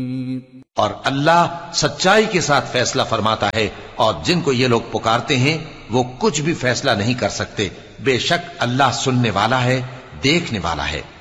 और अल्लाह सच्चाई के साथ फैसला फरमाता है, और जिनको ये लोग पुकारते हैं वो कुछ भी फैसला नहीं कर सकते। बेशक अल्लाह सुनने वाला है, देखने वाला है।